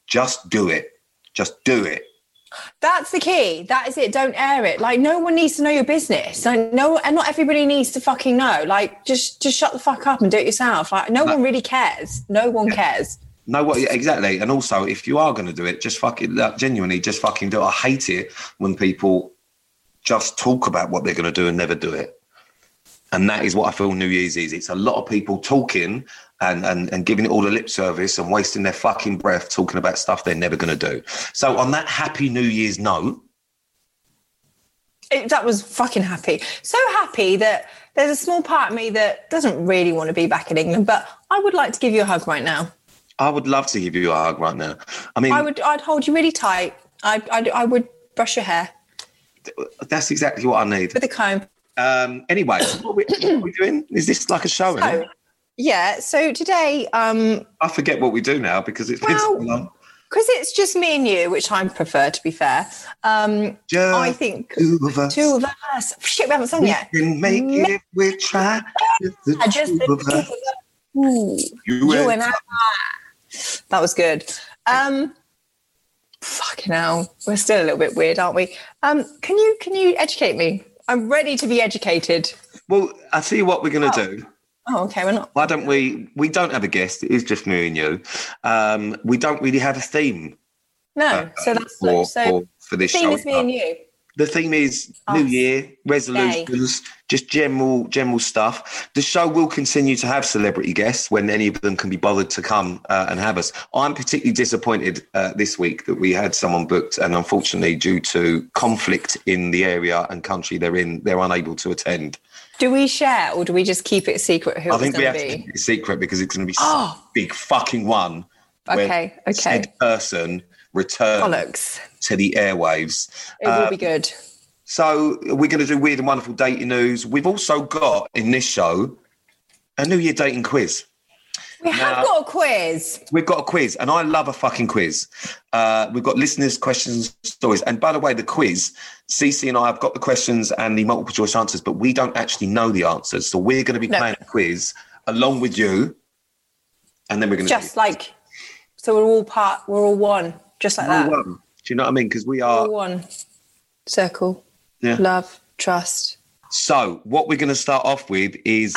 just do it. Just do it. That's the key. That is it. Don't air it. Like, no one needs to know your business. Like, no, and not everybody needs to fucking know. Like, just shut the fuck up and do it yourself. Like, no one really cares. No one cares. No, what exactly? And also, if you are going to do it, just fucking genuinely, just fucking do it. I hate it when people just talk about what they're going to do and never do it. And that is what I feel New Year's is. It's a lot of people talking and giving it all the lip service and wasting their fucking breath talking about stuff they're never going to do. So on that happy New Year's note... That was fucking happy. So happy that there's a small part of me that doesn't really want to be back in England, but I would like to give you a hug right now. I would love to give you a hug right now. I mean... I'd hold you really tight. I would brush your hair. That's exactly what I need. With a comb. Anyway, what are we doing? Is this like a show? Yeah, so today... I forget what we do now because it's been so long. Because it's just me and you, which I prefer, to be fair. I think two of us. Shit, we haven't sung yet. We can make it, we try. Just the two of us. Ooh, you and I. That was good. Fucking hell. We're still a little bit weird, aren't we? Can you educate me? I'm ready to be educated. Well, I'll tell you what we're going to do. Oh, okay, we're not. Why don't we don't have a guest. It is just me and you. We don't really have a theme. No, so that's for this show. The theme is me and you. The theme is New Year, resolutions, just general stuff. The show will continue to have celebrity guests when any of them can be bothered to come and have us. I'm particularly disappointed this week that we had someone booked and unfortunately due to conflict in the area and country they're in, they're unable to attend. Do we share or do we just keep it a secret who it's going to be? I think we have to keep it a secret because it's going to be a big fucking one. Okay. Said person returns to the airwaves. It will be good. So we're going to do weird and wonderful dating news. We've also got in this show a New Year dating quiz. We have got a quiz. We've got a quiz, and I love a fucking quiz. We've got listeners' questions, stories. And by the way, the quiz, Cece and I have got the questions and the multiple choice answers, but we don't actually know the answers. So we're going to be playing a quiz along with you, and then we're going to... So we're all one, just like that. One. Do you know what I mean? Because we are... We're all one. Circle. Yeah. Love. Trust. So what we're going to start off with is...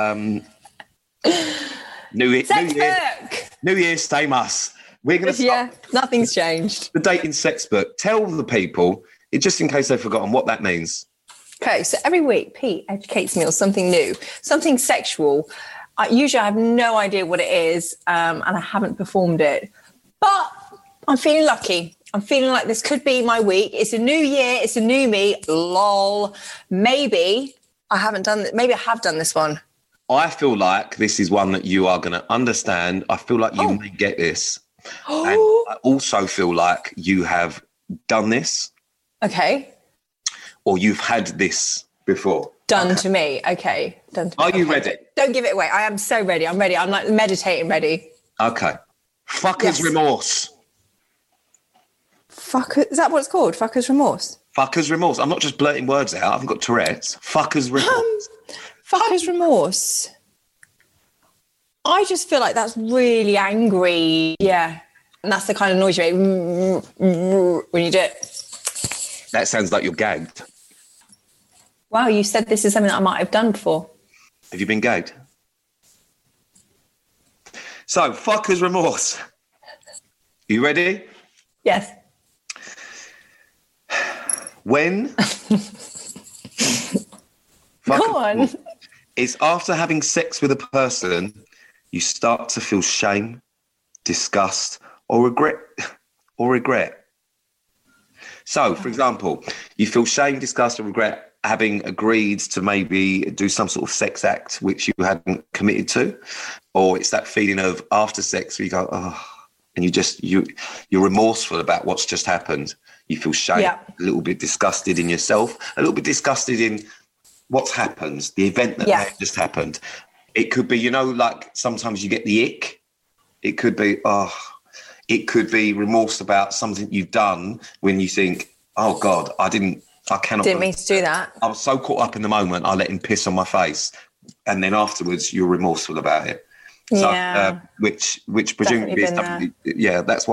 New Year, same us. We're going to start. Nothing's changed. The dating sex book. Tell the people, just in case they've forgotten, what that means. Okay, so every week, Pete educates me on something new, something sexual. Usually I have no idea what it is, and I haven't performed it. But I'm feeling lucky. I'm feeling like this could be my week. It's a new year. It's a new me. Lol. Maybe I have done this one. I feel like this is one that you are going to understand. I feel like you may get this. And I also feel like you have done this. Okay. Or you've had this before. Done to me. Okay. Done to me. Are you ready? Don't give it away. I am so ready. I'm ready. I'm like meditating ready. Okay. Fucker's remorse. Is that what it's called? Fucker's remorse? Fucker's remorse. I'm not just blurting words out. I haven't got Tourette's. Fucker's remorse. Fucker's remorse. I just feel like that's really angry. Yeah. And that's the kind of noise you make when you do it. That sounds like you're gagged. Wow, you said this is something that I might have done before. Have you been gagged? So, fucker's remorse. You ready? Yes. When... Go on. It's after having sex with a person, you start to feel shame, disgust, or regret. So, for example, you feel shame, disgust, or regret having agreed to maybe do some sort of sex act which you hadn't committed to, or it's that feeling of after sex where you go, and you're remorseful about what's just happened. You feel shame, a little bit disgusted in yourself, a little bit disgusted in what's happened, the event that just happened. It could be, like sometimes you get the ick. It could be, it could be remorse about something you've done when you think, oh God, didn't mean to do that. I was so caught up in the moment, I let him piss on my face. And then afterwards you're remorseful about it. So, which presumably is something, that's what